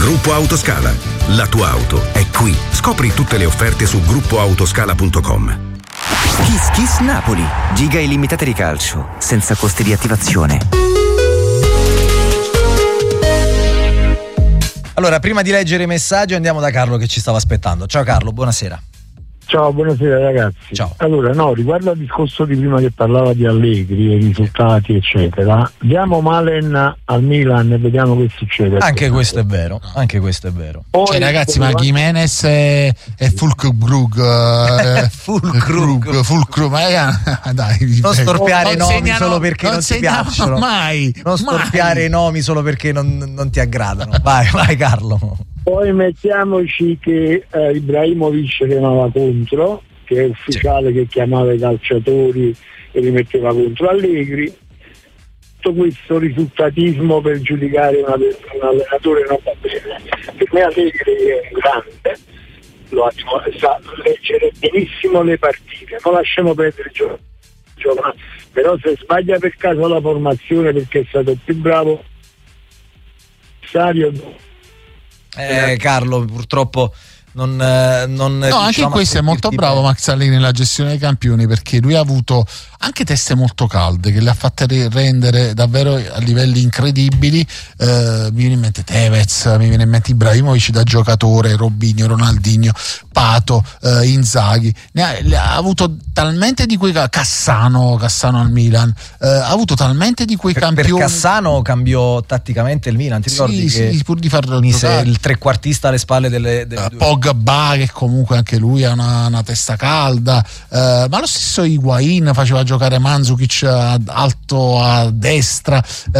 Gruppo Autoscala. La tua auto è qui. Scopri tutte le offerte su gruppoautoscala.com. Kiss Kiss Napoli. Giga illimitati di calcio, senza costi di attivazione. Allora, prima di leggere i messaggi andiamo da Carlo che ci stava aspettando. Ciao Carlo, buonasera. Ciao, buonasera ragazzi. Ciao. Allora, riguardo al discorso di prima che parlava di Allegri, i risultati eccetera, diamo Malen al Milan e vediamo che succede. Anche questo è vero, anche questo è vero. Poi, ragazzi, ma Gimenez è Fulkrug, dai, non storpiare i nomi solo perché non ti piacciono. Non storpiare i nomi solo perché non ti aggradano. Vai Carlo. Poi mettiamoci che Ibrahimovic remava contro, che è ufficiale, che chiamava i calciatori e li metteva contro Allegri. Tutto questo risultatismo per giudicare un allenatore non va bene. Per me Allegri è un grande, sa leggere benissimo le partite, non lasciamo perdere giovani, però se sbaglia per caso la formazione perché è stato più bravo Carlo, purtroppo non anche in questo è molto bravo Max Allegri nella gestione dei campioni, perché lui ha avuto anche teste molto calde che le ha fatte rendere davvero a livelli incredibili. Mi viene in mente Tevez, mi viene in mente Ibrahimovic da giocatore, Robinho, Ronaldinho, Pato, Inzaghi, ha avuto talmente di quei Cassano al Milan, ha avuto talmente di quei campioni. Per Cassano cambiò tatticamente il Milan, ti ricordi che pur di farlo mise il trequartista alle spalle delle due. Pogba, che comunque anche lui ha una testa calda, ma lo stesso Higuain faceva giocare Mandzukic alto a destra,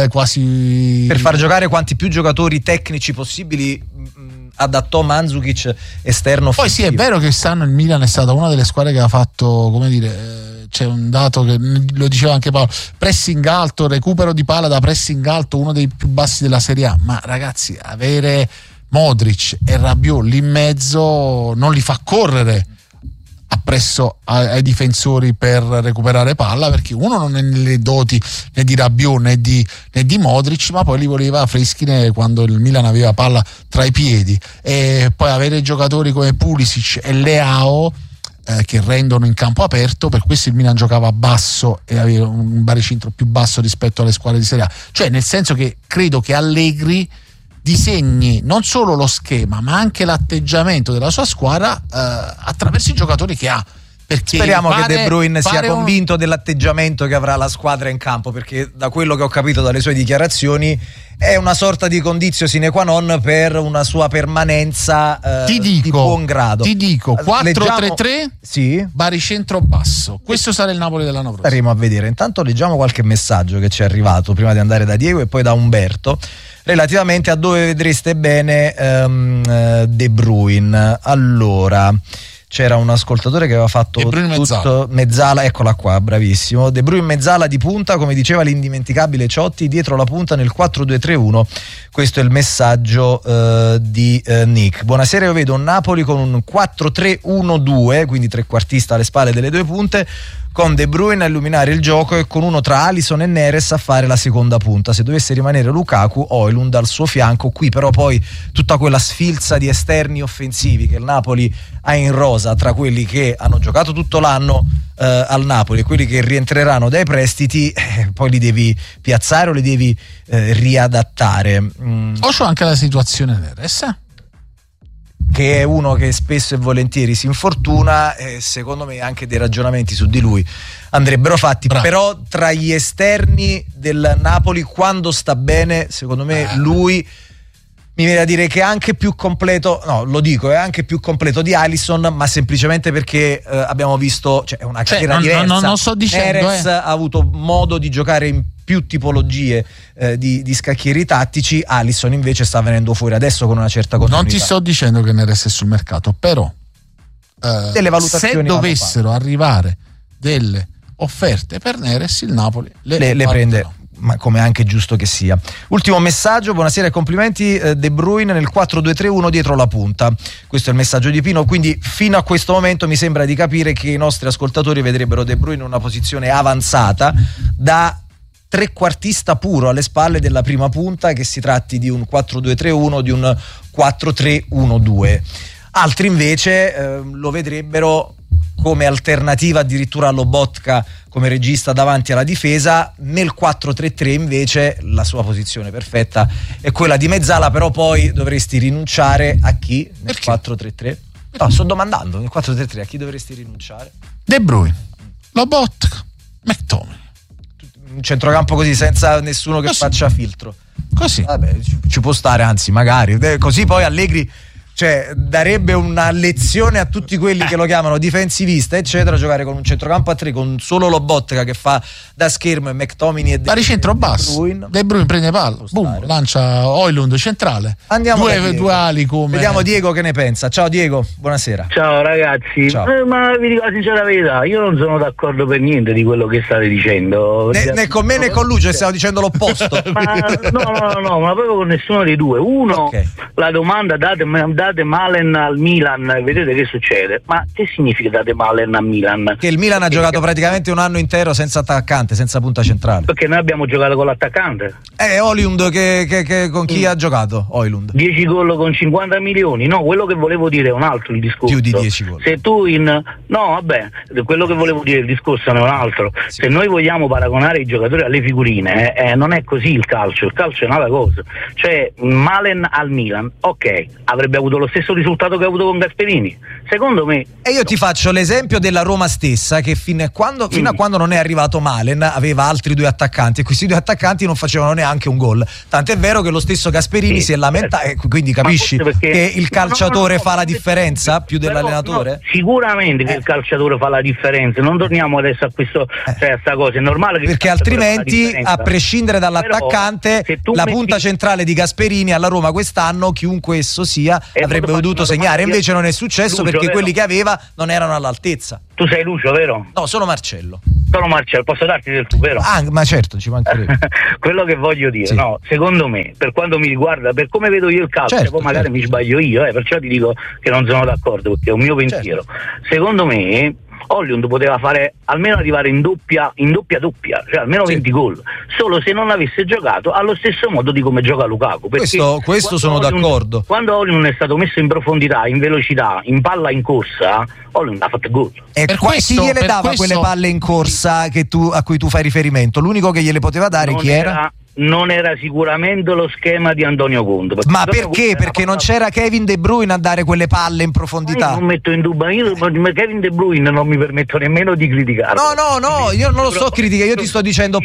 quasi per far giocare quanti più giocatori tecnici possibili. Adattò Mandzukic esterno offensivo. Poi sì, è vero che quest'anno il Milan è stata una delle squadre che ha fatto, come dire, c'è un dato che lo diceva anche Paolo, pressing alto, recupero di palla da pressing alto, uno dei più bassi della Serie A. Ma ragazzi, avere Modric e Rabiot lì in mezzo non li fa correre appresso ai difensori per recuperare palla, perché uno non è nelle doti né di Rabiot né di Modric, ma poi li voleva freschi quando il Milan aveva palla tra i piedi. E poi avere giocatori come Pulisic e Leao che rendono in campo aperto, per questo il Milan giocava basso e aveva un baricentro più basso rispetto alle squadre di Serie A, cioè nel senso che credo che Allegri disegni non solo lo schema ma anche l'atteggiamento della sua squadra attraverso i giocatori che ha. Perché speriamo che De Bruyne sia convinto dell'atteggiamento che avrà la squadra in campo, perché da quello che ho capito dalle sue dichiarazioni è una sorta di condizio sine qua non per una sua permanenza di buon grado. Ti dico 4-3-3, sì, baricentro basso, questo sarà il Napoli dell'anno prossimo. Staremo a vedere. Intanto leggiamo qualche messaggio che ci è arrivato prima di andare da Diego e poi da Umberto relativamente a dove vedreste bene De Bruyne. Allora, c'era un ascoltatore che aveva fatto De Bruyne Mezzala, eccola qua, bravissimo. De Bruyne Mezzala di punta, come diceva l'indimenticabile Ciotti, dietro la punta nel 4-2-3-1. Questo è il messaggio di Nick. Buonasera, io vedo un Napoli con un 4-3-1-2, quindi trequartista alle spalle delle due punte, con De Bruyne a illuminare il gioco e con uno tra Alisson e Neres a fare la seconda punta. Se dovesse rimanere Lukaku, Højlund al suo fianco. Qui però poi tutta quella sfilza di esterni offensivi che il Napoli ha in rosa, tra quelli che hanno giocato tutto l'anno al Napoli e quelli che rientreranno dai prestiti, poi li devi piazzare o li devi riadattare. O c'ho anche la situazione Neres, che è uno che spesso e volentieri si infortuna, e secondo me anche dei ragionamenti su di lui andrebbero fatti. Bravo. Però tra gli esterni del Napoli, quando sta bene, secondo me lui mi viene a dire che è anche più completo, è anche più completo di Alisson, ma semplicemente perché abbiamo visto, cioè è una carriera diversa. Non sto dicendo Neres ha avuto modo di giocare in più tipologie di scacchieri tattici. Alisson invece sta venendo fuori adesso con una certa continuità. Non ti sto dicendo che Neres è sul mercato, però delle valutazioni, se dovessero arrivare delle offerte per Neres, il Napoli le prende, ma come anche giusto che sia. Ultimo messaggio, buonasera e complimenti, De Bruyne nel 4-2-3-1 dietro la punta. Questo è il messaggio di Pino, quindi fino a questo momento mi sembra di capire che i nostri ascoltatori vedrebbero De Bruyne in una posizione avanzata da trequartista puro alle spalle della prima punta, che si tratti di un 4-2-3-1, di un 4-3-1-2. Altri invece lo vedrebbero come alternativa addirittura a Lobotka come regista davanti alla difesa. Nel 4-3-3 invece la sua posizione perfetta è quella di mezzala, però poi dovresti rinunciare a chi nel 4-3-3? No, sto domandando, nel 4-3-3 a chi dovresti rinunciare? De Bruyne, Lobotka, McTominay. Un centrocampo così, senza nessuno che faccia filtro. Così. Vabbè, ci può stare, anzi magari. Così poi Allegri, cioè, darebbe una lezione a tutti quelli che lo chiamano difensivista eccetera, giocare con un centrocampo a 3 con solo Lobotka che fa da schermo e McTominay e baricentro basso. De Bruyne prende palla, boom, lancia Højlund centrale. Andiamo due ali come. Vediamo Diego che ne pensa. Ciao Diego, buonasera. Ciao ragazzi. Ciao. Ma vi dico la sincera verità, io non sono d'accordo per niente di quello che state dicendo. Né con me né con lui, stiamo dicendo l'opposto. No, ma proprio con nessuno dei due. Uno, okay. La domanda date Malen al Milan e vedete che succede. Ma che significa date Malen al Milan? Che il Milan ha giocato praticamente un anno intero senza attaccante, senza punta centrale. Perché noi abbiamo giocato con l'attaccante. Højlund che con chi ha giocato? Højlund 10 gol con 50 milioni. No, quello che volevo dire è un altro il discorso. Più di 10 gol. Se tu quello che volevo dire il discorso è un altro. Sì. Se noi vogliamo paragonare i giocatori alle figurine, non è così il calcio è un'altra cosa. Cioè Malen al Milan, ok, avrebbe avuto lo stesso risultato che ha avuto con Gasperini, secondo me. E io ti faccio l'esempio della Roma stessa, che fino a quando non è arrivato Malen aveva altri 2 attaccanti, e questi 2 attaccanti non facevano neanche un gol, tant'è vero che lo stesso Gasperini si è lamentato, quindi capisci che il calciatore fa la differenza più dell'allenatore? No, sicuramente che il calciatore fa la differenza, non torniamo adesso a questo, cioè a sta cosa, è normale che, perché altrimenti a prescindere dall'attaccante, però, la punta centrale di Gasperini alla Roma quest'anno, chiunque esso sia, avrebbe potuto segnare, invece non è successo, Lucio, perché quelli che aveva non erano all'altezza. Tu sei Lucio, vero? No, sono Marcello. Sono Marcello, posso darti del tu, vero? Ah, ma certo, ci mancherebbe. Quello che voglio dire, sì. No, secondo me, per quanto mi riguarda, per come vedo io il calcio, certo, poi magari mi sbaglio io, perciò ti dico che non sono d'accordo, perché è un mio pensiero. Certo. Secondo me Højlund poteva fare almeno arrivare in doppia, cioè almeno 20 gol, solo se non avesse giocato allo stesso modo di come gioca Lukaku. Questo sono d'accordo. Quando Højlund è stato messo in profondità, in velocità, in palla in corsa, Højlund ha fatto gol. E chi gliele dava quelle palle in corsa a cui tu fai riferimento? L'unico che gliele poteva dare chi era? Non era sicuramente lo schema di Antonio Conte. Ma perché? Perché non c'era Kevin De Bruyne a dare quelle palle in profondità? Io non metto in dubbio, Kevin De Bruyne non mi permetto nemmeno di criticarlo. No, io non lo sto criticando, io ti sto dicendo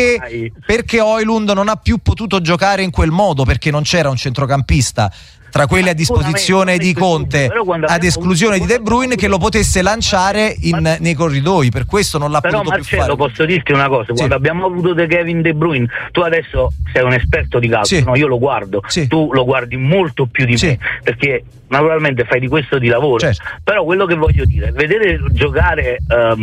perché Højlund non ha più potuto giocare in quel modo, perché non c'era un centrocampista tra quelli a disposizione di Conte, ad esclusione di De Bruyne, che lo potesse lanciare nei corridoi, per questo non l'ha potuto più fare. Marcello, posso dirti una cosa, quando abbiamo avuto De Kevin De Bruyne, tu adesso sei un esperto di calcio, no? Io lo guardo, tu lo guardi molto più di me, perché naturalmente fai di questo di lavoro, certo. Però quello che voglio dire, vedere giocare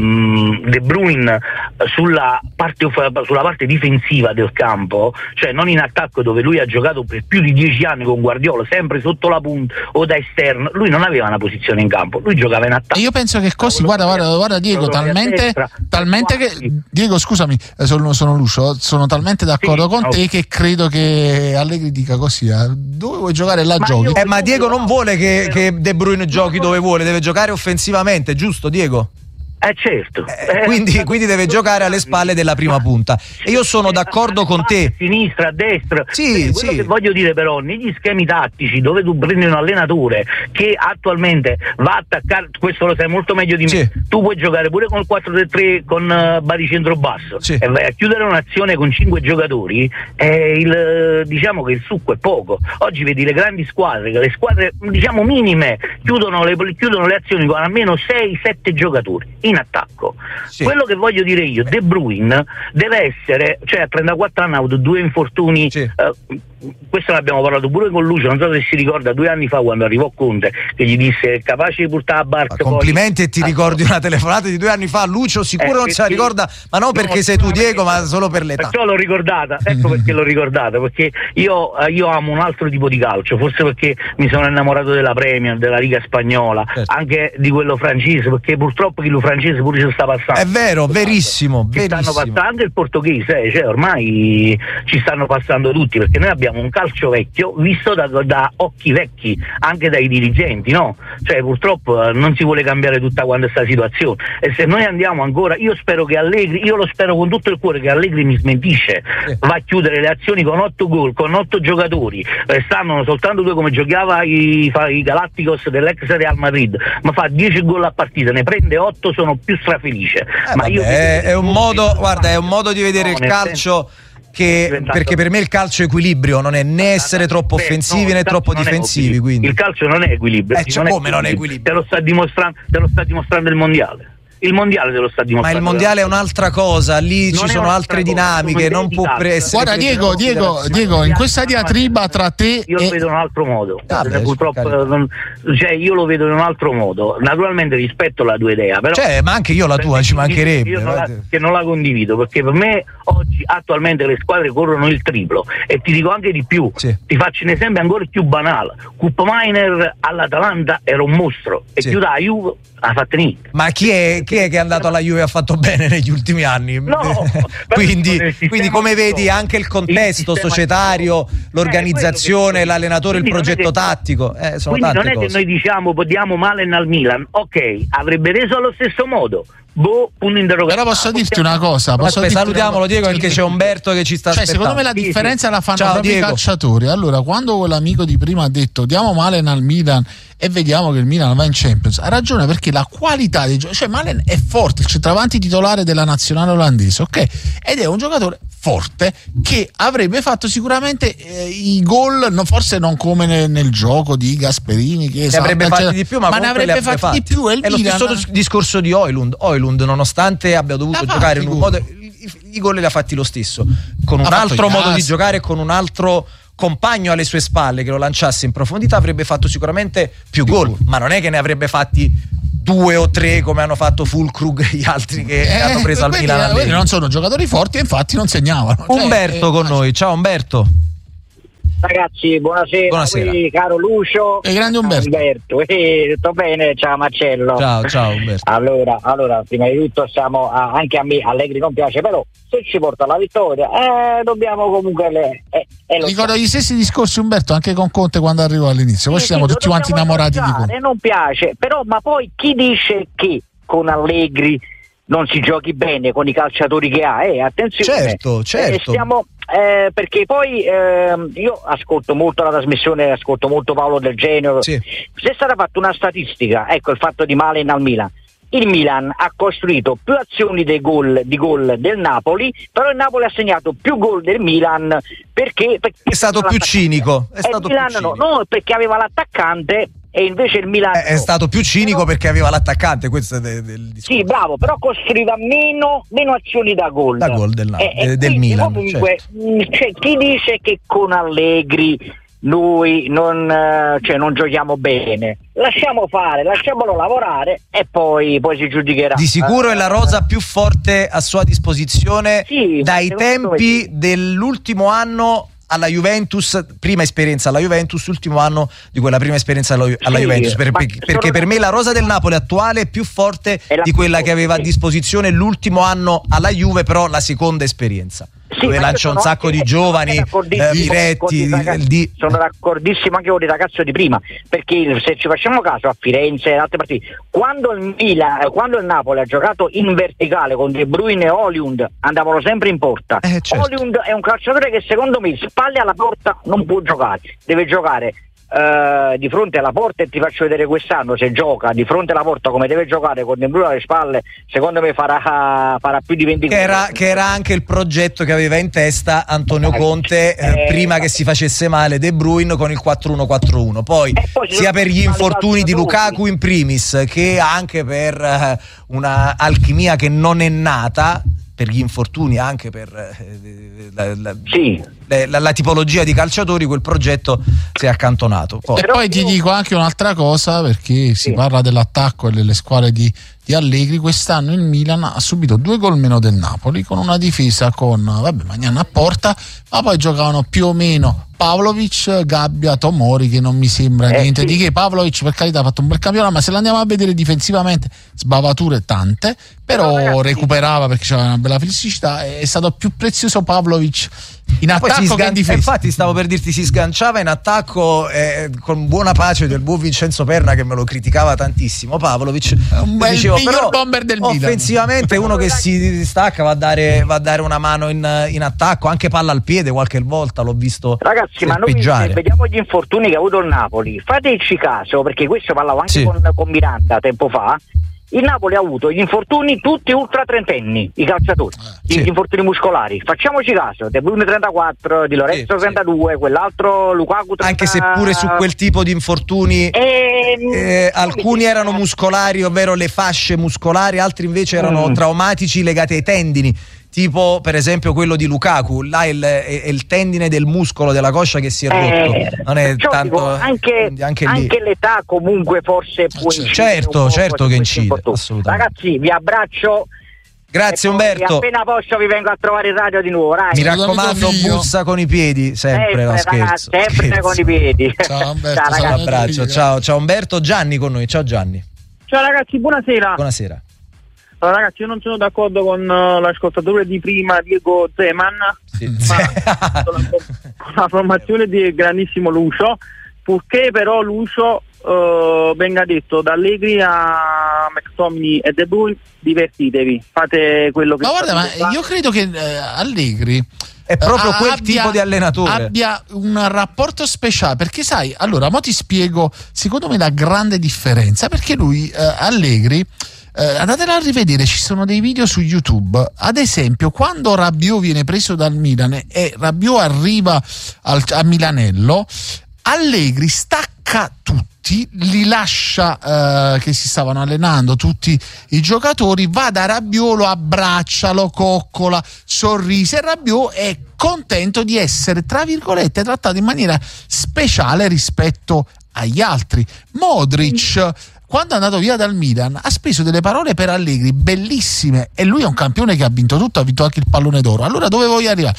De Bruyne sulla parte difensiva del campo, cioè non in attacco, dove lui ha giocato per più di 10 anni con Guardiola, sempre sotto la punta o da esterno, lui non aveva una posizione in campo, lui giocava in attacco. Io penso che così, guarda Diego, talmente che Diego, scusami, sono Lucio, sono talmente d'accordo con te che credo che Allegri dica così, dove vuoi giocare là giochi. Ma Diego non vuole che De Bruyne giochi dove vuole, deve giocare offensivamente, giusto Diego? Certo. Quindi deve giocare alle spalle della prima punta. E io sono d'accordo con te. A sinistra, a destra. Quello che voglio dire però, negli schemi tattici dove tu prendi un allenatore che attualmente va a attaccare, questo lo sai molto meglio di me, tu puoi giocare pure con il 4-3-3 con baricentro basso e vai a chiudere un'azione con 5 giocatori, diciamo che il succo è poco. Oggi vedi le grandi squadre, le squadre diciamo minime chiudono le azioni con almeno 6-7 giocatori in attacco. Quello che voglio dire io, De Bruyne deve essere, cioè a 34 anni ha avuto 2 infortuni questo ne abbiamo parlato pure con Lucio, non so se si ricorda 2 anni fa quando arrivò Conte che gli disse è capace di portare a barca. Complimenti, e ti ricordi una telefonata di 2 anni fa? Lucio sicuro non se la ricorda, ma non perché sei tu Diego, ma solo per l'età. Perciò l'ho ricordata, ecco perché l'ho ricordata, perché io amo un altro tipo di calcio, forse perché mi sono innamorato della Premier, della Liga spagnola, anche di quello francese, perché purtroppo quello francese pure ci sta passando. È vero, verissimo, stanno passando anche il portoghese, cioè ormai ci stanno passando tutti, perché noi abbiamo un calcio vecchio visto da occhi vecchi, anche dai dirigenti, no? Cioè purtroppo non si vuole cambiare tutta questa situazione, e se noi andiamo ancora, io spero che Allegri, io lo spero con tutto il cuore che Allegri mi smentisce, va a chiudere le azioni con 8 gol, con 8 giocatori, stanno soltanto 2 come giocava i Galacticos dell'ex Real Madrid, ma fa 10 gol a partita, ne prende 8, sono più strafelice. Ma io è un modo, guarda, è un modo di vedere il calcio perché per me il calcio è equilibrio, non è né essere troppo offensivi né troppo difensivi, quindi il calcio non è equilibrio, non è equilibrio, te lo sta dimostrando il mondiale. Il mondiale te lo sta dimostrando. Ma il mondiale è un'altra cosa, lì ci sono altre dinamiche, non può essere. Guarda Diego, in questa diatriba tra te io lo vedo in un altro modo. Purtroppo io lo vedo in un altro modo. Naturalmente rispetto la tua idea, però ma anche io la tua, ci mancherebbe. Io non la condivido, perché per me oggi attualmente le squadre corrono il triplo, e ti dico anche di più. Ti faccio un esempio ancora più banale. Cup Miner all'Atalanta era un mostro, e chiude la Juve ha fatto niente. Ma chi è che è andato alla Juve e ha fatto bene negli ultimi anni? No, quindi come vedi anche il contesto societario, l'organizzazione, l'allenatore, il progetto tattico, sono quindi tante non è cose. che noi diciamo diamo male al Milan, ok, avrebbe reso allo stesso modo. Punto interrogativo. Però posso dirti una cosa, salutiamolo Diego, perché c'è Umberto che ci sta aspettando. Secondo me la differenza la fanno proprio i calciatori. Allora, quando quell'amico di prima ha detto diamo Malen al Milan e vediamo che il Milan va in Champions, ha ragione, perché la qualità dei giocatori, cioè Malen è forte, il centravanti titolare della nazionale olandese, ok, ed è un giocatore forte che avrebbe fatto sicuramente i gol, forse non come nel gioco di Gasperini che avrebbe fatti di più, ma ne avrebbe fatti di più. E è lo stesso discorso di Højlund, nonostante abbia dovuto giocare in un modo, i gol li ha fatti lo stesso, con un altro modo di giocare, con un altro compagno alle sue spalle che lo lanciasse in profondità, avrebbe fatto sicuramente più gol, ma non è che ne avrebbe fatti 2 o 3 come hanno fatto Fulkrug e gli altri che hanno preso al Milan. Non sono giocatori forti e infatti non segnavano. Umberto con noi, ciao Umberto. Ragazzi, buonasera. Qui, caro Lucio e grande Umberto. Tutto bene? Ciao Marcello. Ciao Umberto. Allora, prima di tutto anche a me Allegri non piace, però se ci porta alla vittoria dobbiamo comunque ricordo gli stessi discorsi Umberto anche con Conte quando arrivò all'inizio. Poi siamo tutti quanti innamorati di Conte. Non piace, però ma poi chi dice che con Allegri non si giochi bene con i calciatori che ha? Attenzione. Certo. Perché poi io ascolto molto la trasmissione, ascolto molto Paolo Del Genio. Se è stata fatta una statistica, ecco il fatto di Malen al Milan. Il Milan ha costruito più azioni di gol del Napoli, però il Napoli ha segnato più gol del Milan perché è stato più cinico. No, perché aveva l'attaccante. E invece il Milan è stato più cinico perché aveva l'attaccante, questo è del discorso. Sì, bravo, però costruiva meno azioni da gol del Milan. Comunque, chi dice che con Allegri noi non giochiamo bene, lasciamo fare, lasciamolo lavorare e poi si giudicherà. Di sicuro è la rosa più forte a sua disposizione dai tempi dell'ultimo anno alla Juventus, prima esperienza alla Juventus, ultimo anno di quella prima esperienza alla Juventus, perché per me la rosa del Napoli attuale è più forte di quella che aveva a disposizione l'ultimo anno alla Juve, però la seconda esperienza. Dove lancia un sacco di giovani diretti. Sono d'accordissimo anche con il ragazzo di prima, perché se ci facciamo caso a Firenze e altre partite, quando il Napoli ha giocato in verticale con De Bruyne e Højlund andavano sempre in porta. Højlund è un calciatore che secondo me spalle alla porta non può giocare, deve giocare di fronte alla porta, e ti faccio vedere quest'anno se gioca di fronte alla porta come deve giocare con De Bruyne alle spalle, secondo me farà più di 20 che era anche il progetto che aveva in testa Antonio Conte prima che si facesse male De Bruyne con il 4-1-4-1, poi sia per gli infortuni di Lukaku in primis che anche per una alchimia che non è nata, per gli infortuni, anche per la tipologia di calciatori, quel progetto si è accantonato. E poi ti dico anche un'altra cosa, perché si parla dell'attacco e delle squadre di Allegri. Quest'anno il Milan ha subito 2 gol meno del Napoli, con una difesa con Magnani a porta, ma poi giocavano più o meno Pavlovic, Gabbia, Tomori, che non mi sembra niente di che. Pavlovic per carità ha fatto un bel campionato, ma se l'andiamo a vedere difensivamente, sbavature tante, però recuperava perché c'era una bella fisicità. È stato più prezioso Pavlovic in attacco che in difesa. Infatti stavo per dirti, si sganciava in attacco con buona pace del buon Vincenzo Perna, che me lo criticava tantissimo Pavlovic. Il miglior bomber del Milan. Offensivamente uno che si distacca, va a dare una mano in attacco, anche palla al piede qualche volta l'ho visto. Ragazzi, ma noi vediamo gli infortuni che ha avuto il Napoli, fateci caso, perché questo parlavo anche con Miranda tempo fa. Il Napoli ha avuto gli infortuni tutti ultra trentenni, i calciatori, gli infortuni muscolari. Facciamoci caso, De Bruyne 34, Di Lorenzo 32, quell'altro Lukaku 30. Anche se pure su quel tipo di infortuni alcuni erano muscolari, ovvero le fasce muscolari, altri invece erano traumatici legati ai tendini. Tipo per esempio quello di Lukaku, là è il tendine del muscolo della coscia che si è rotto. Non è tanto anche l'età comunque forse può incidere. Certo che incide, assolutamente. Ragazzi, vi abbraccio. Grazie Umberto. Appena posso vi vengo a trovare in radio di nuovo. Mi raccomando, bussa con i piedi, sempre sempre con i piedi. Ciao Umberto, un abbraccio. Ciao Umberto. Gianni con noi. Ciao Gianni. Ciao ragazzi, buonasera. Buonasera. Allora, ragazzi, io non sono d'accordo con l'ascoltatore di prima, Diego Zeman, ma con la formazione di grandissimo Lucio, purché però Lucio venga detto da Allegri a McTominay e De Bruyne: divertitevi, fate quello che io credo che Allegri è proprio quel tipo di allenatore, abbia un rapporto speciale, perché sai, allora mo ti spiego secondo me la grande differenza, perché lui Allegri, andatela a rivedere, ci sono dei video su YouTube, ad esempio quando Rabiot viene preso dal Milan e Rabiot arriva a Milanello, Allegri stacca tutti, li lascia che si stavano allenando tutti i giocatori, va da Rabiot, lo abbraccia, lo coccola, sorrise, e Rabiot è contento di essere tra virgolette trattato in maniera speciale rispetto agli altri. Modric, quando è andato via dal Milan, ha speso delle parole per Allegri bellissime, e lui è un campione che ha vinto tutto, ha vinto anche il pallone d'oro. Allora dove voglio arrivare?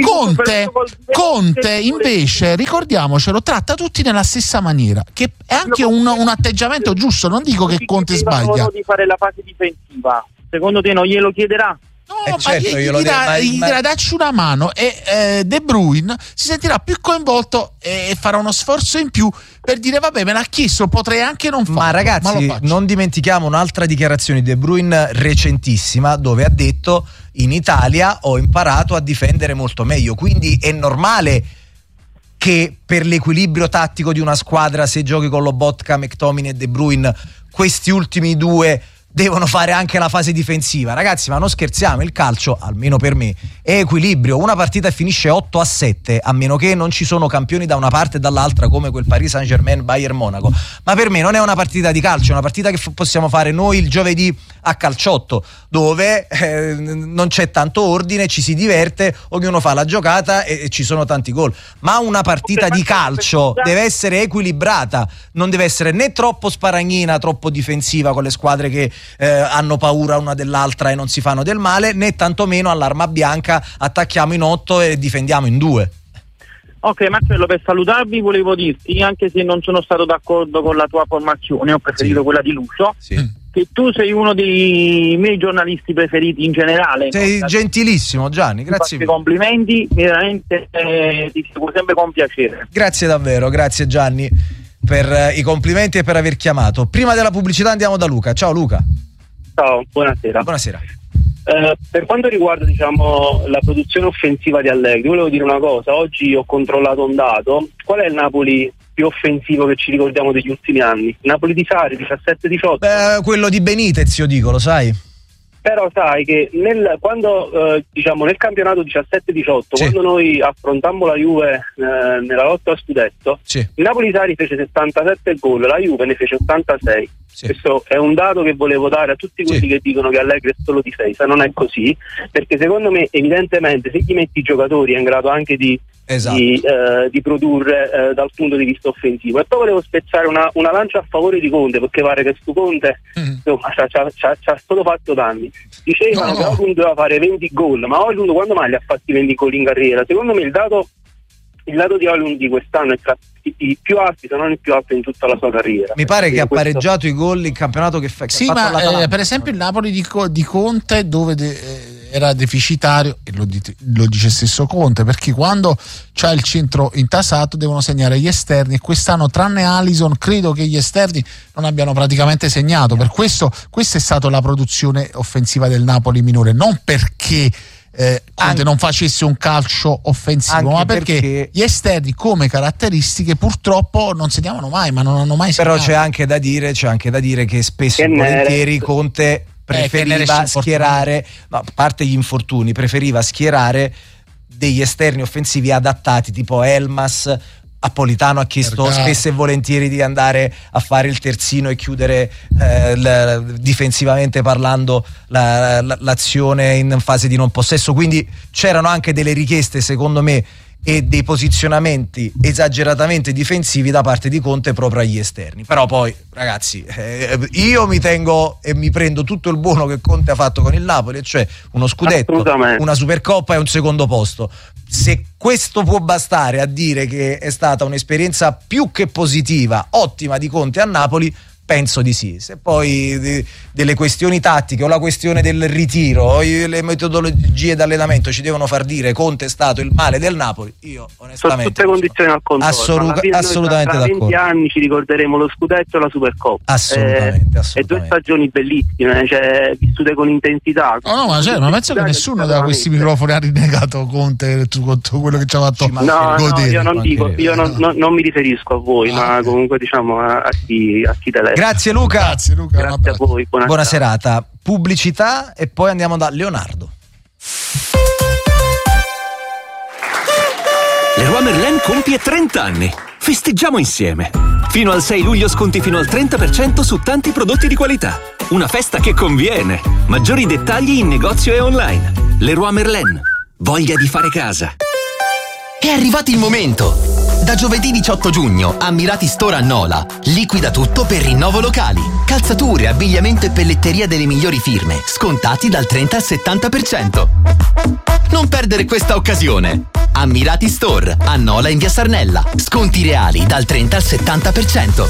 Conte invece, ricordiamocelo, tratta tutti nella stessa maniera, che è anche un atteggiamento giusto. Non dico che Conte sbaglia di fare la fase difensiva. Secondo te non glielo chiederà? No, certo, gli dirà dacci una mano, e De Bruyne si sentirà più coinvolto e farà uno sforzo in più per dire vabbè, me l'ha chiesto, potrei anche non farlo. Ma ragazzi, non dimentichiamo un'altra dichiarazione di De Bruyne recentissima, dove ha detto: in Italia ho imparato a difendere molto meglio, quindi è normale che per l'equilibrio tattico di una squadra, se giochi con Lobotka, McTominay e De Bruyne, questi ultimi due devono fare anche la fase difensiva. Ragazzi, ma non scherziamo, il calcio, almeno per me, è equilibrio. Una partita finisce 8-7, a meno che non ci sono campioni da una parte e dall'altra, come quel Paris Saint-Germain Bayern Monaco. Ma per me non è una partita di calcio, è una partita che possiamo fare noi il giovedì a calciotto, dove non c'è tanto ordine, ci si diverte, ognuno fa la giocata e ci sono tanti gol. Ma una partita di calcio deve essere equilibrata, non deve essere né troppo sparagnina, troppo difensiva con le squadre che hanno paura una dell'altra e non si fanno del male, né tantomeno all'arma bianca, attacchiamo in 8 e difendiamo in 2. Ok Marcello, per salutarvi volevo dirti, anche se non sono stato d'accordo con la tua formazione, ho preferito quella di Lucio, che tu sei uno dei miei giornalisti preferiti in generale. Sei gentilissimo Gianni, grazie mille. Complimenti, veramente ti seguo sempre con piacere. Grazie davvero, grazie Gianni per i complimenti e per aver chiamato. Prima della pubblicità andiamo da Luca. Ciao Luca. Ciao, buonasera. Buonasera. Per quanto riguarda la produzione offensiva di Allegri, volevo dire una cosa. Oggi ho controllato un dato. Qual è il Napoli più offensivo che ci ricordiamo degli ultimi anni? Napoli di Sarri, 17-18? Quello di Benitez, io dico, lo sai? Però sai che quando nel campionato 17-18, quando noi affrontammo la Juve nella lotta a scudetto, il Napoli-Sari fece 77 gol, la Juve ne fece 86. Questo è un dato che volevo dare a tutti quelli che dicono che Allegri è solo difesa. Non è così, perché secondo me evidentemente se gli metti i giocatori è in grado anche di produrre dal punto di vista offensivo. E poi volevo spezzare una lancia a favore di Conte, perché pare che stu Conte insomma c'ha solo fatto danni. Dicevano che Olund doveva fare 20 gol, ma Olund quando mai li ha fatti 20 gol in carriera? Secondo me il dato di Olund di quest'anno è tra i più alti, se non il più alto in tutta la sua carriera. Mi pare che ha pareggiato i gol in campionato che fa. Sì, ma per esempio il Napoli di Conte dove era deficitario, e lo dice stesso Conte, perché quando c'ha il centro intasato devono segnare gli esterni, e quest'anno tranne Alisson credo che gli esterni non abbiano praticamente segnato. Per questo questa è stata la produzione offensiva del Napoli minore, non perché Conte non facesse un calcio offensivo, ma perché gli esterni come caratteristiche purtroppo non segnavano mai, ma non hanno mai segnato. Però c'è anche da dire che spesso e volentieri Conte preferiva schierare, a parte gli infortuni, preferiva schierare degli esterni offensivi adattati, tipo Elmas. Napolitano ha chiesto spesso e volentieri di andare a fare il terzino e chiudere difensivamente parlando l'azione in fase di non possesso, quindi c'erano anche delle richieste secondo me e dei posizionamenti esageratamente difensivi da parte di Conte proprio agli esterni. Però poi ragazzi, io mi tengo e mi prendo tutto il buono che Conte ha fatto con il Napoli, cioè uno scudetto, una Supercoppa e un secondo posto. Se questo può bastare a dire che è stata un'esperienza più che positiva, ottima di Conte a Napoli, penso di sì. Se poi delle questioni tattiche o la questione del ritiro o le metodologie d'allenamento ci devono far dire Conte è stato il male del Napoli, io onestamente sono tutte condizioni al contorno. Assolutamente tra d'accordo. 20 anni ci ricorderemo lo scudetto e la Supercoppa, assolutamente. E due stagioni bellissime, cioè vissute con intensità. Ma penso che nessuno da questi microfoni ha rinnegato Conte tutto quello che ci ha fatto godere. Io non mi riferisco a voi, ma comunque diciamo a chi telefona. Grazie Luca. Grazie a voi. Buona serata. Pubblicità e poi andiamo da Leonardo. Leroy Merlin compie 30 anni. Festeggiamo insieme. Fino al 6 luglio sconti fino al 30% su tanti prodotti di qualità. Una festa che conviene. Maggiori dettagli in negozio e online. Leroy Merlin. Voglia di fare casa. È arrivato il momento! Da giovedì 18 giugno, Ammirati Store a Nola liquida tutto per rinnovo locali. Calzature, abbigliamento e pelletteria delle migliori firme, scontati dal 30 al 70%. Non perdere questa occasione! Ammirati Store a Nola in via Sarnella. Sconti reali dal 30 al 70%.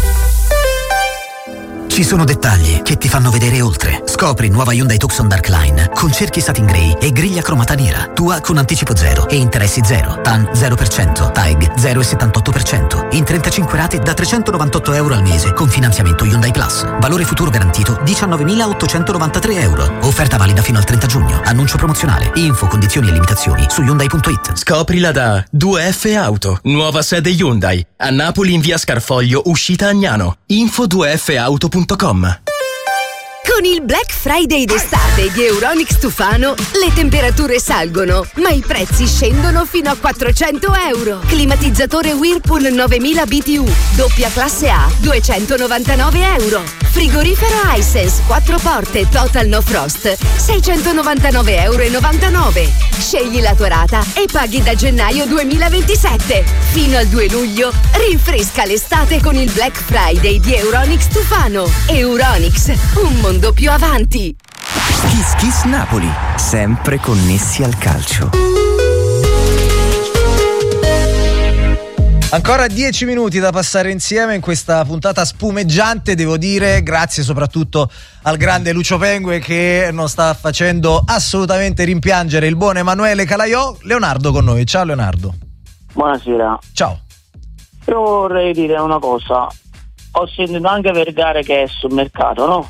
Ci sono dettagli che ti fanno vedere oltre. Scopri nuova Hyundai Tucson Darkline con cerchi satin grey e griglia cromata nera. Tua con anticipo 0 e interessi 0. TAN 0%, TAEG 0,78%. In 35 rate da €398 al mese con finanziamento Hyundai Plus. Valore futuro garantito €19.893. Offerta valida fino al 30 giugno. Annuncio promozionale. Info, condizioni e limitazioni su Hyundai.it. Scoprila da 2F Auto. Nuova sede Hyundai. A Napoli in via Scarfoglio, uscita Agnano. Info 2fauto.com. Con il Black Friday d'estate di Euronics Tufano le temperature salgono, ma i prezzi scendono fino a €400. Climatizzatore Whirlpool 9000 BTU, doppia classe A, €299. Frigorifero Hisense 4 porte Total No Frost, €699,99. Scegli la tua rata e paghi da gennaio 2027. Fino al 2 luglio rinfresca l'estate con il Black Friday di Euronics Tufano. Euronics, un mondo più avanti. Kiss Kiss Napoli, sempre connessi al calcio. Ancora 10 minuti da passare insieme in questa puntata spumeggiante, devo dire, grazie soprattutto al grande Lucio Pengue che non sta facendo assolutamente rimpiangere il buon Emanuele Calaiò. Leonardo con noi, ciao Leonardo. Buonasera. Ciao. Io vorrei dire una cosa, ho sentito anche Vergara che è sul mercato, no?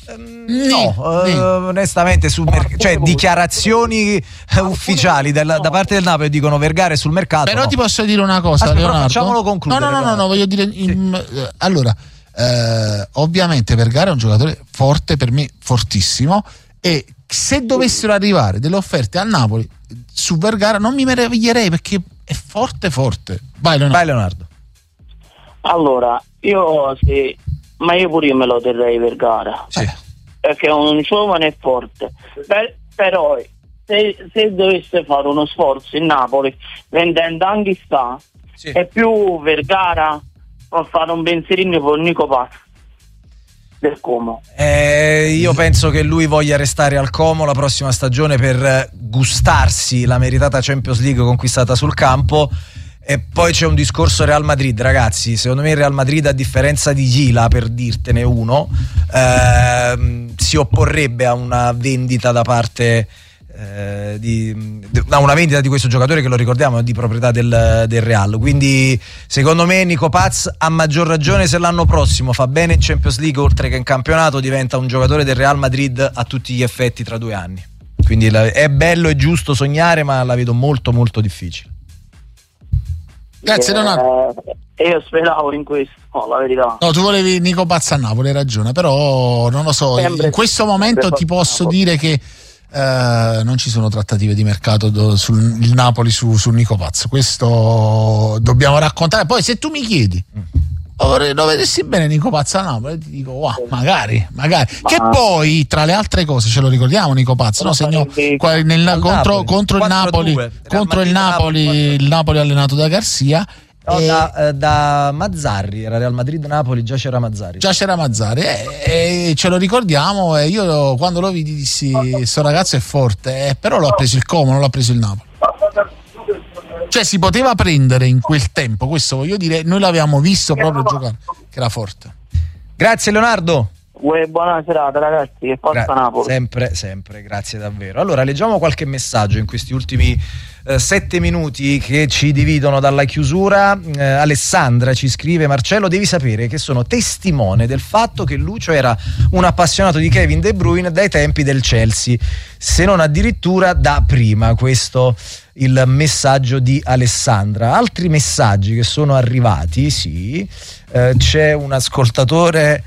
Onestamente cioè dichiarazioni ufficiali da parte del Napoli dicono Vergara è sul mercato. Però ti posso dire una cosa, Leonardo. Facciamolo concludere. No, voglio dire allora ovviamente Vergara è un giocatore forte, per me fortissimo, E se dovessero arrivare delle offerte al Napoli su Vergara non mi meraviglierei, perché è forte. Vai Leonardo. Allora, io pure io me lo terrei Vergara, perché è un giovane e forte. Però se dovesse fare uno sforzo in Napoli, vendendo anche è più Vergara, può fare un pensierino con Nico Paz del Como. Io penso che lui voglia restare al Como la prossima stagione per gustarsi la meritata Champions League conquistata sul campo. E poi c'è un discorso Real Madrid, ragazzi. Secondo me il Real Madrid, a differenza di Gila, per dirtene uno, si opporrebbe a una vendita da parte una vendita di questo giocatore, che lo ricordiamo è di proprietà del Real. Quindi secondo me Nico Paz, a maggior ragione se l'anno prossimo fa bene in Champions League oltre che in campionato, diventa un giocatore del Real Madrid a tutti gli effetti tra 2 anni. Quindi è bello e giusto sognare, ma la vedo molto molto difficile. Grazie Leonardo. Io speravo in questo, la verità. No, tu volevi Nico Paz a Napoli, hai ragione, però non lo so, in questo momento ti posso dire che non ci sono trattative di mercato sul Napoli su Nico Paz. Questo dobbiamo raccontare. Poi se tu mi chiedi lo vedessi bene Nico Paz a Napoli, ti dico magari. Che poi tra le altre cose ce lo ricordiamo Nico Paz, no? Segnò contro il Napoli allenato da Garcia. No, da Mazzarri, era Real Madrid-Napoli, già c'era Mazzarri e ce lo ricordiamo. E io quando lo vidi dissi: sto ragazzo è forte, però l'ho preso il Como, non l'ha preso il Napoli. Cioè si poteva prendere in quel tempo, questo voglio dire, noi l'avevamo visto proprio giocare, che era forte. Grazie Leonardo. Buona serata ragazzi, e forza Napoli. Sempre, grazie davvero. Allora leggiamo qualche messaggio in questi ultimi 7 minuti che ci dividono dalla chiusura. Alessandra ci scrive: Marcello, devi sapere che sono testimone del fatto che Lucio era un appassionato di Kevin De Bruyne dai tempi del Chelsea, se non addirittura da prima. Questo il messaggio di Alessandra. Altri messaggi che sono arrivati, c'è un ascoltatore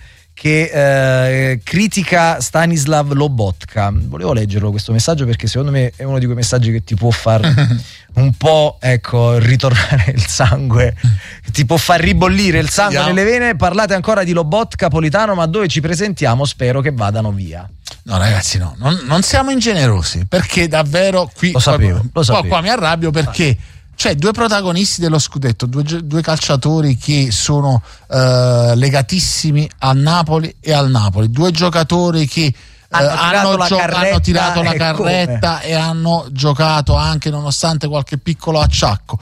che critica Stanislav Lobotka. Volevo leggerlo questo messaggio perché secondo me è uno di quei messaggi che ti può far un po' ritornare il sangue, ti può far ribollire il sangue nelle vene. Parlate ancora di Lobotka, Politano, ma dove ci presentiamo spero che vadano via. No ragazzi, no, non siamo ingenerosi, perché davvero qui lo sapevo. Qua mi arrabbio perché c'è 2 protagonisti dello scudetto, due calciatori che sono legatissimi al Napoli e al Napoli, 2 giocatori che hanno tirato la carretta e hanno giocato anche nonostante qualche piccolo acciacco.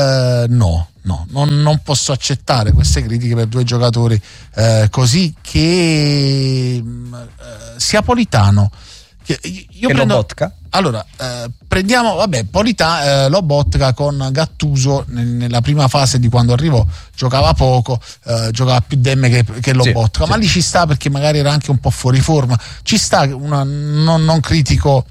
Non posso accettare queste critiche per 2 giocatori così, che sia Politano io prendo Lobotka. Allora prendiamo Lobotka con Gattuso nella prima fase di quando arrivò giocava poco, giocava più Demme che Lobotka, ma lì ci sta perché magari era anche un po' fuori forma, ci sta non critico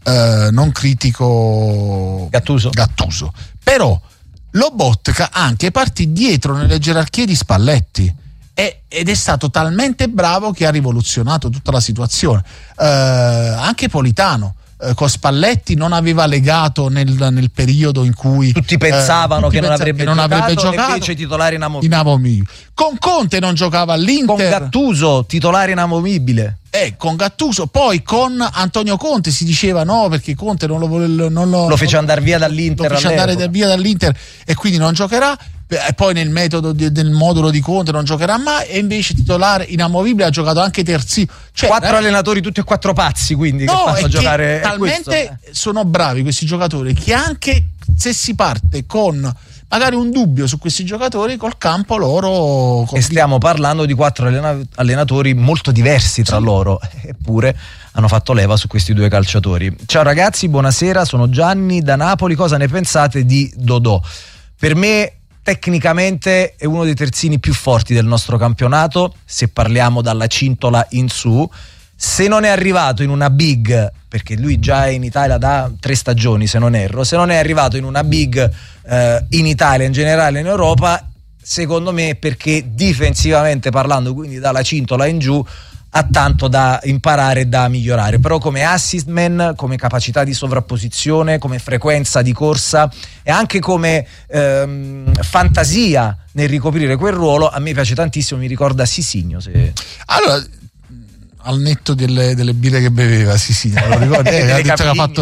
Gattuso, però Lobotka anche partì dietro nelle gerarchie di Spalletti ed è stato talmente bravo che ha rivoluzionato tutta la situazione. Anche Politano con Spalletti non aveva legato nel periodo in cui tutti pensavano che non avrebbe giocato, invece titolare inamovibile. Con Conte non giocava all'Inter, con Gattuso titolare inamovibile, con Gattuso. Poi con Antonio Conte si diceva no, perché Conte non lo fece andare via dall'Inter, e quindi non giocherà. E poi nel metodo del modulo di Conte non giocherà mai, e invece titolare inamovibile, ha giocato anche terzino. 4 allenatori tutti e 4 pazzi, quindi che fanno giocare talmente sono bravi questi giocatori che anche se si parte con magari un dubbio su questi giocatori, col campo loro e stiamo parlando di 4 allenatori molto diversi tra loro, eppure hanno fatto leva su questi 2 calciatori. Ciao ragazzi, buonasera, sono Gianni da Napoli. Cosa ne pensate di Dodò? Per me tecnicamente è uno dei terzini più forti del nostro campionato, se parliamo dalla cintola in su. Se non è arrivato in una big, perché lui già è in Italia da 3 stagioni se non erro, se non è arrivato in una big in Italia, in generale in Europa, secondo me è perché difensivamente parlando, quindi dalla cintola in giù, ha tanto da imparare e da migliorare, però come assist man, come capacità di sovrapposizione, come frequenza di corsa e anche come fantasia nel ricoprire quel ruolo, a me piace tantissimo, mi ricorda Sisinho. Allora, al netto delle birre che beveva, sì, lo ricordo, ha detto che ha fatto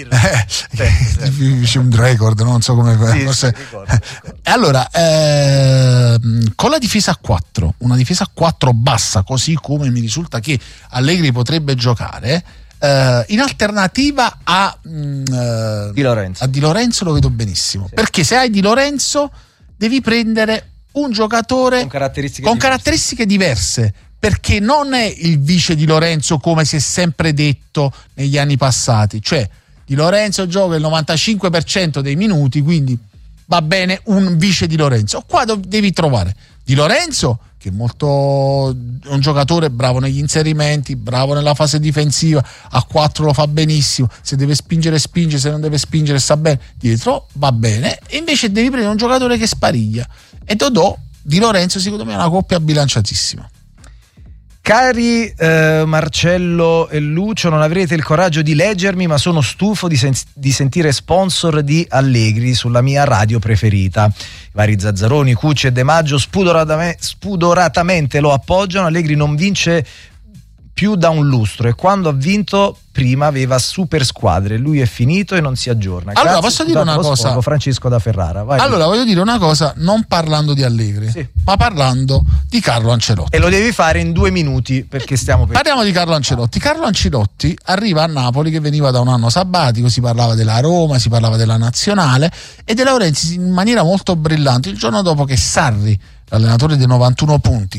un record, non so come forse. Ricordo. Allora, con la difesa a 4, una difesa a 4 bassa, così come mi risulta che Allegri potrebbe giocare, in alternativa a Di Lorenzo. A Di Lorenzo lo vedo benissimo, perché se hai Di Lorenzo devi prendere un giocatore con caratteristiche diverse, perché non è il vice di Lorenzo come si è sempre detto negli anni passati, cioè Di Lorenzo gioca il 95% dei minuti, quindi va bene un vice di Lorenzo. Qua devi trovare Di Lorenzo, che è un giocatore bravo negli inserimenti, bravo nella fase difensiva, a 4 lo fa benissimo, se deve spingere spinge, se non deve spingere sta bene, dietro va bene, e invece devi prendere un giocatore che spariglia, e Dodò, Di Lorenzo secondo me è una coppia bilanciatissima. Cari Marcello e Lucio, non avrete il coraggio di leggermi, ma sono stufo di sentire sponsor di Allegri sulla mia radio preferita. I vari Zazzaroni, Cucci e De Maggio spudoratamente lo appoggiano. Allegri non vince più da un lustro, e quando ha vinto prima aveva super squadre, lui è finito e non si aggiorna. Allora posso dire una cosa, Francesco da Ferrara, vai. Allora voglio dire una cosa, non parlando di Allegri, ma parlando di Carlo Ancelotti, e lo devi fare in 2 minuti perché parliamo di Carlo Ancelotti. Carlo Ancelotti arriva a Napoli che veniva da un anno sabbatico, si parlava della Roma, si parlava della Nazionale, e De Laurentiis in maniera molto brillante il giorno dopo che Sarri, l'allenatore dei 91 punti,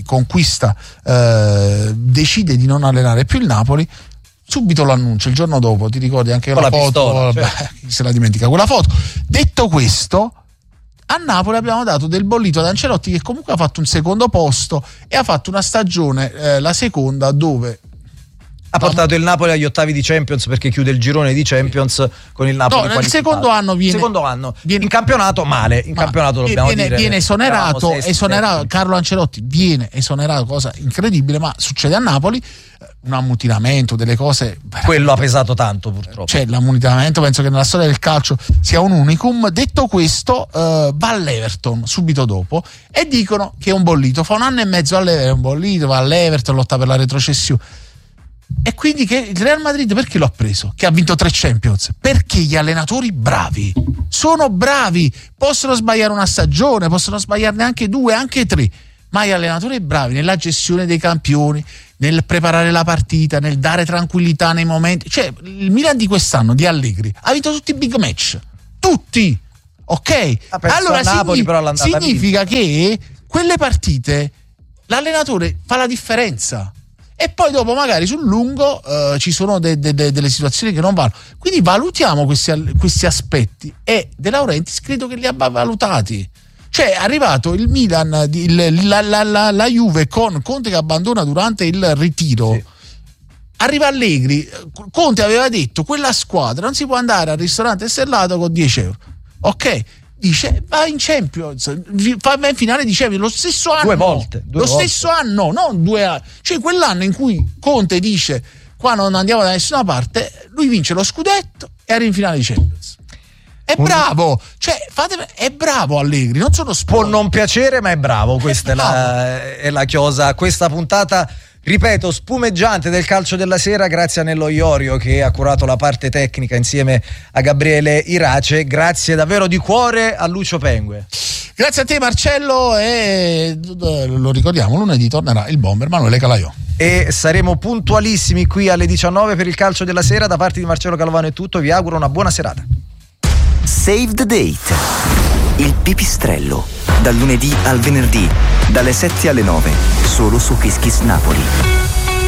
decide di non allenare più il Napoli, subito lo annuncia il giorno dopo, ti ricordi anche la foto, chi se la dimentica quella foto. Detto questo, a Napoli abbiamo dato del bollito ad Ancelotti, che comunque ha fatto un secondo posto e ha fatto una stagione, la seconda, dove ha portato il Napoli agli ottavi di Champions, perché chiude il girone di Champions con il Napoli. No, nel secondo anno viene in campionato male, campionato dobbiamo dire. Viene esonerato, Carlo Ancelotti viene esonerato, cosa incredibile, ma succede a Napoli, un ammutinamento, delle cose. Quello ha pesato tanto, purtroppo. Cioè, l'ammutinamento penso che nella storia del calcio sia un unicum. Detto questo, va all'Everton subito dopo e dicono che è un bollito. Fa 1 anno e mezzo all'Everton, è un bollito, va all'Everton, lotta per la retrocessione. E quindi che il Real Madrid perché lo ha preso? Che ha vinto 3 Champions? Perché gli allenatori bravi sono bravi, possono sbagliare una stagione, possono sbagliarne anche 2, anche 3, ma gli allenatori bravi nella gestione dei campioni, nel preparare la partita, nel dare tranquillità nei momenti. Cioè, il Milan di quest'anno di Allegri ha vinto tutti i big match, tutti, ok? Allora Napoli, significa che quelle partite l'allenatore fa la differenza. E poi dopo magari sul lungo ci sono delle situazioni che non vanno, quindi valutiamo questi aspetti, e De Laurentiis credo che li abbia valutati. Cioè è arrivato il Milan, la Juve con Conte che abbandona durante il ritiro, sì. Arriva Allegri, Conte aveva detto quella squadra non si può andare al ristorante stellato con 10 euro, ok? Dice va in Champions, va in finale di Champions lo stesso anno, 2 volte. Stesso anno, non 2 anni, cioè quell'anno in cui Conte dice qua non andiamo da nessuna parte, lui vince lo scudetto e arriva in finale di Champions. È bravo, cioè è bravo Allegri, non sono può non piacere, ma è bravo. Questa è la chiosa a questa puntata, ripeto, spumeggiante del calcio della sera, grazie a Nello Iorio che ha curato la parte tecnica insieme a Gabriele Irace. Grazie davvero di cuore a Lucio Pengue. Grazie a te Marcello, e lo ricordiamo, lunedì tornerà il bomber Manuele Calaiò. E saremo puntualissimi qui alle 19 per il calcio della sera. Da parte di Marcello Calovano è tutto, vi auguro una buona serata. Save the Date, il pipistrello, dal lunedì al venerdì, dalle 7 alle 9, solo su Kiss Kiss Napoli.